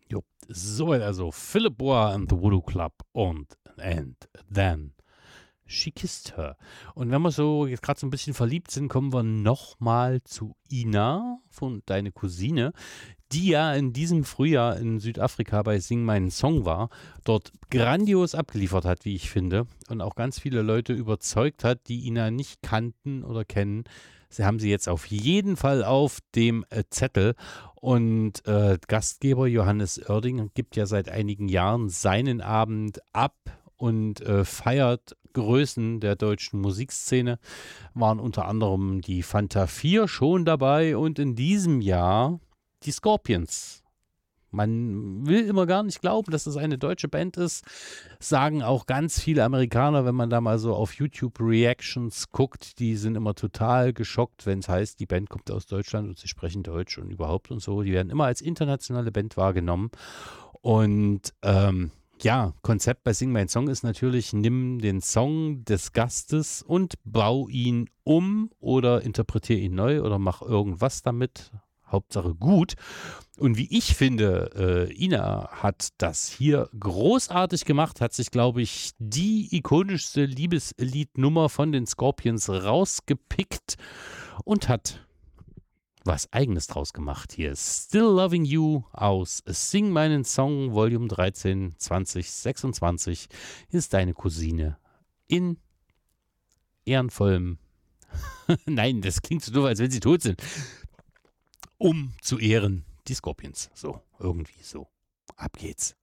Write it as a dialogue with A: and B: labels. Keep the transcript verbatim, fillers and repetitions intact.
A: Jo, soweit also Philip Bois and the Voodoo Club und And Then She Kissed Her. Und wenn wir so jetzt gerade so ein bisschen verliebt sind, kommen wir nochmal zu Ina von Deine Cousine, die ja in diesem Frühjahr in Südafrika bei Sing meinen Song war, dort grandios abgeliefert hat, wie ich finde, und auch ganz viele Leute überzeugt hat, die Ina nicht kannten oder kennen. Sie haben sie jetzt auf jeden Fall auf dem äh, Zettel. Und äh, Gastgeber Johannes Oerding gibt ja seit einigen Jahren seinen Abend ab und äh, feiert Größen der deutschen Musikszene. Waren unter anderem die Fanta vier schon dabei und in diesem Jahr die Scorpions. Man will immer gar nicht glauben, dass es eine deutsche Band ist, sagen auch ganz viele Amerikaner, wenn man da mal so auf YouTube-Reactions guckt, die sind immer total geschockt, wenn es heißt, die Band kommt aus Deutschland und sie sprechen Deutsch und überhaupt und so. Die werden immer als internationale Band wahrgenommen. Und ähm, ja, Konzept bei Sing mein Song ist natürlich, nimm den Song des Gastes und bau ihn um oder interpretiere ihn neu oder mach irgendwas damit. Hauptsache gut. Und wie ich finde, äh, Ina hat das hier großartig gemacht, hat sich, glaube ich, die ikonischste Liebesliednummer von den Scorpions rausgepickt und hat was Eigenes draus gemacht. Hier ist Still Loving You aus Sing meinen Song, Volume dreizehn, zwanzig sechsundzwanzig. Hier ist Deine Cousine in ehrenvollem Nein, das klingt so doof, als wenn sie tot sind. Um zu ehren die Scorpions. So, irgendwie so. Ab geht's.